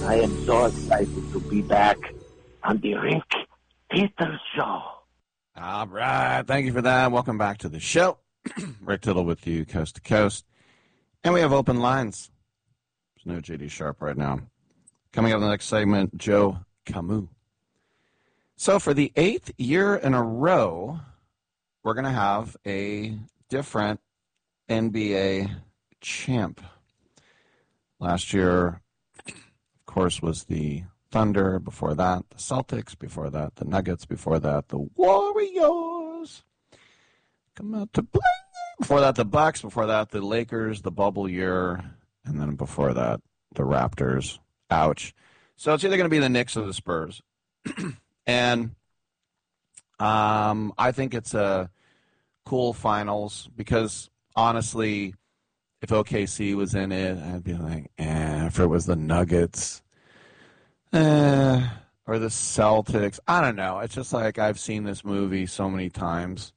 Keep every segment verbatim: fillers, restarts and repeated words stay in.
I am so excited to be back on the Rick Tittle Show. All right. Thank you for that. Welcome back to the show. Rick Tittle with you, coast to coast. And we have open lines. There's no J D Sharp right now. Coming up in the next segment, Joe Camus. So for the eighth year in a row, we're going to have a different N B A champ. Last year, of course, was the Thunder. Before that, the Celtics. Before that, the Nuggets. Before that, the Warriors. Come out to play. Before that, the Bucks. Before that, the Lakers, the bubble year. And then before that, the Raptors. Ouch. So it's either going to be the Knicks or the Spurs. And um, I think it's a cool finals because, honestly, if O K C was in it, I'd be like, eh. If it was the Nuggets, eh, or the Celtics, I don't know. It's just like I've seen this movie so many times.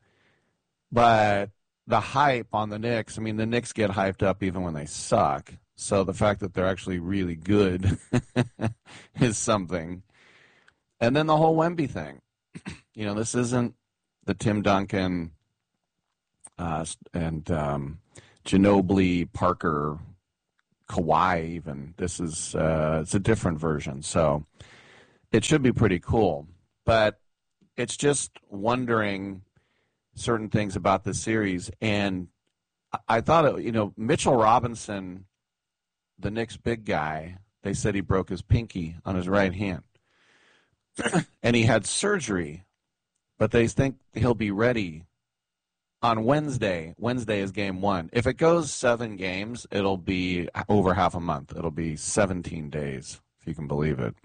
But the hype on the Knicks, I mean, the Knicks get hyped up even when they suck. So the fact that they're actually really good is something. And then the whole Wemby thing. You know, this isn't the Tim Duncan uh, and um, Ginobili, Parker, Kawhi even. This is uh, it's a different version. So it should be pretty cool. But it's just wondering certain things about this series. And I thought, you know, Mitchell Robinson, the Knicks big guy, they said he broke his pinky on his right hand. And he had surgery, but they think he'll be ready on Wednesday. Wednesday is game one. If it goes seven games, it'll be over half a month. It'll be seventeen days, if you can believe it.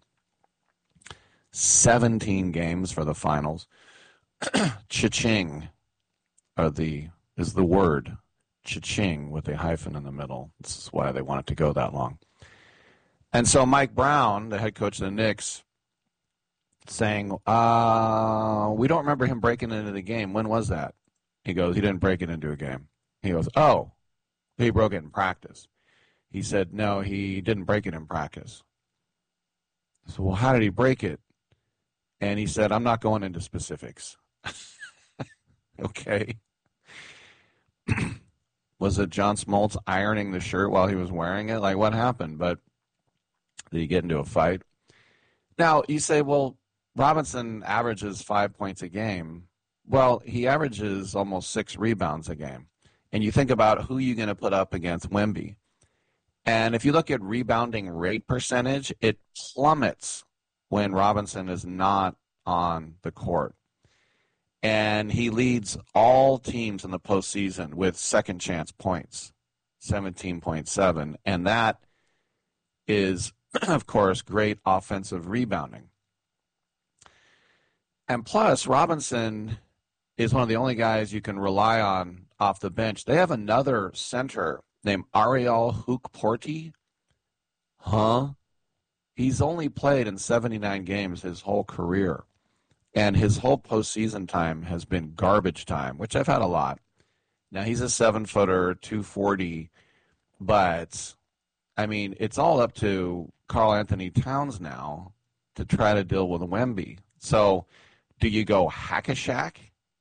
seventeen games for the finals. Cha-ching are the, is the word. Cha-ching with a hyphen in the middle. This is why they want it to go that long. And so Mike Brown, the head coach of the Knicks, saying, uh, we don't remember him breaking into the game. When was that? He goes, he didn't break it into a game. He goes, oh, he broke it in practice. He said, no, he didn't break it in practice. So, well, how did he break it? And he said, I'm not going into specifics. Okay. Was it John Smoltz ironing the shirt while he was wearing it? Like, what happened? But did he get into a fight? Now, you say, well, Robinson averages five points a game. Well, he averages almost six rebounds a game. And you think about who you're going to put up against Wemby. And if you look at rebounding rate percentage, it plummets when Robinson is not on the court. And he leads all teams in the postseason with second chance points, seventeen point seven. And that is, of course, great offensive rebounding. And plus, Robinson is one of the only guys you can rely on off the bench. They have another center named Ariel Hukporti. Huh? He's only played in seventy-nine games his whole career. And his whole postseason time has been garbage time, which I've had a lot. Now, he's a seven-footer, two forty, but, I mean, it's all up to Karl Anthony Towns now to try to deal with Wemby. So, do you go hack-a-shack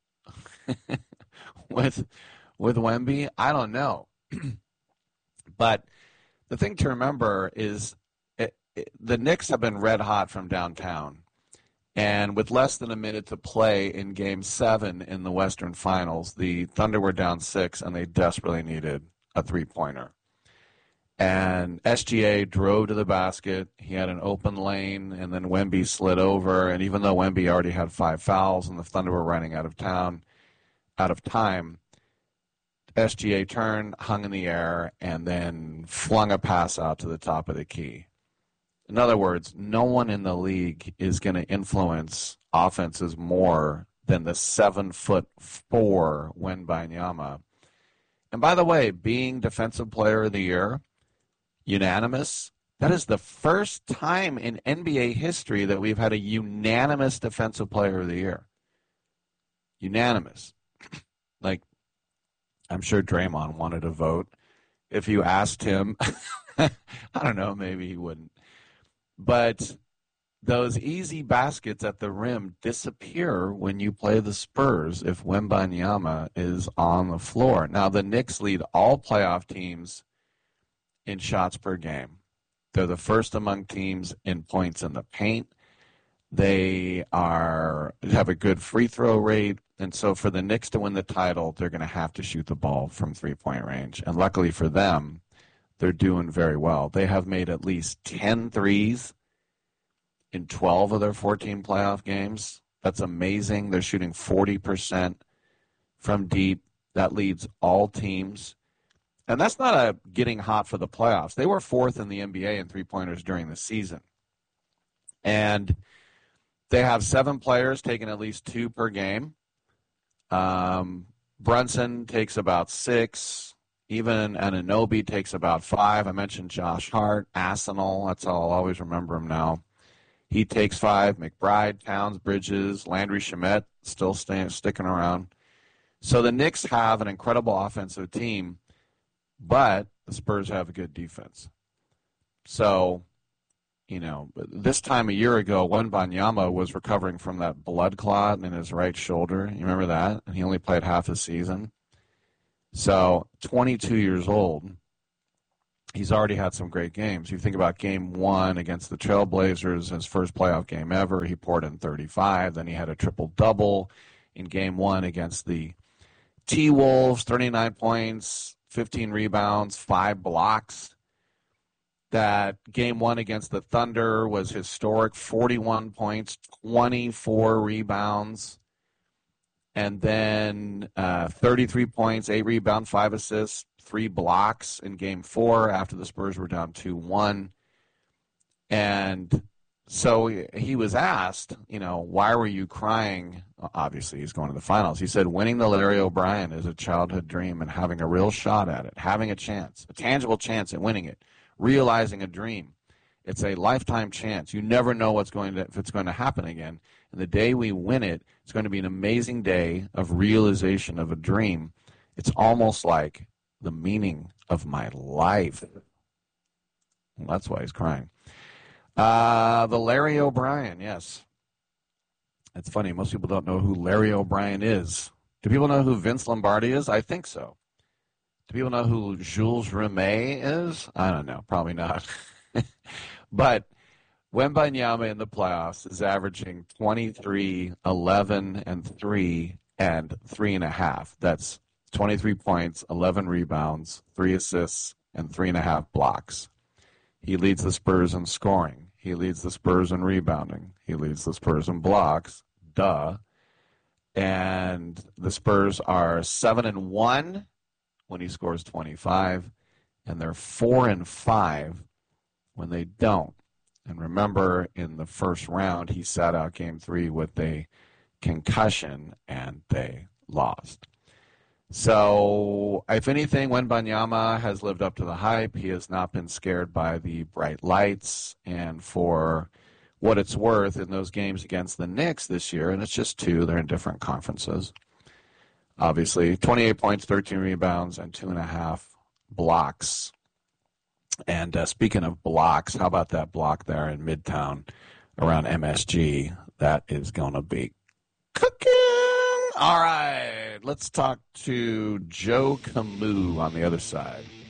with, with Wemby? I don't know. But the thing to remember is it, it, the Knicks have been red hot from downtown. And with less than a minute to play in Game seven in the Western Finals, the Thunder were down six, and they desperately needed a three-pointer. And S G A drove to the basket. He had an open lane, and then Wemby slid over. And even though Wemby already had five fouls and the Thunder were running out of town, out of time, S G A turned, hung in the air, and then flung a pass out to the top of the key. In other words, no one in the league is going to influence offenses more than the seven foot four Wembanyama. And by the way, being Defensive Player of the Year, unanimous, that is the first time in N B A history that we've had a unanimous Defensive Player of the Year. Unanimous. Like, I'm sure Draymond wanted to vote. If you asked him, I don't know, maybe he wouldn't. But those easy baskets at the rim disappear when you play the Spurs if Wembanyama is on the floor. Now, the Knicks lead all playoff teams in shots per game. They're the first among teams in points in the paint. They are have a good free throw rate. And so for the Knicks to win the title, they're going to have to shoot the ball from three-point range. And luckily for them, they're doing very well. They have made at least ten threes in twelve of their fourteen playoff games. That's amazing. They're shooting forty percent from deep. That leads all teams. And that's not a getting hot for the playoffs. They were fourth in the N B A in three-pointers during the season. And they have seven players taking at least two per game. Um, Brunson takes about six. Even Anunoby takes about five. I mentioned Josh Hart, Arsenal. That's how I'll always remember him now. He takes five. McBride, Towns, Bridges, Landry Shamet still staying, sticking around. So the Knicks have an incredible offensive team, but the Spurs have a good defense. So, you know, this time a year ago, Wembanyama was recovering from that blood clot in his right shoulder. You remember that? And he only played half the season. So, twenty-two years old. He's already had some great games. You think about game one against the Trailblazers, his first playoff game ever. He poured in thirty-five. Then he had a triple-double in game one against the T-Wolves, thirty-nine points, fifteen rebounds, five blocks. That game one against the Thunder was historic, forty-one points, twenty-four rebounds. And then uh, thirty-three points, eight rebounds, five assists, three blocks in game four after the Spurs were down two one. And so he was asked, you know, why were you crying? Obviously, he's going to the finals. He said, winning the Larry O'Brien is a childhood dream and having a real shot at it, having a chance, a tangible chance at winning it, realizing a dream. It's a lifetime chance. You never know what's going to, if it's going to happen again. And the day we win it, it's going to be an amazing day of realization of a dream. It's almost like the meaning of my life. Well, that's why he's crying. Uh, the Larry O'Brien, yes. It's funny. Most people don't know who Larry O'Brien is. Do people know who Vince Lombardi is? I think so. Do people know who Jules Rimet is? I don't know. Probably not. But Wembanyama in the playoffs is averaging twenty-three, eleven, and three, and three and a half. That's twenty-three points, eleven rebounds, three assists, and three and a half blocks. He leads the Spurs in scoring. He leads the Spurs in rebounding. He leads the Spurs in blocks. Duh. And the Spurs are seven and one when he scores twenty-five, and they're four and five when they don't. And remember, in the first round, he sat out game three with a concussion, and they lost. So, if anything, Wembanyama has lived up to the hype. He has not been scared by the bright lights. And for what it's worth, in those games against the Knicks this year, and it's just two, they're in different conferences, obviously, twenty-eight points, thirteen rebounds, and two and a half blocks. And uh, speaking of blocks, how about that block there in Midtown around M S G? That is going to be cooking. All right, let's talk to Joe Camus on the other side.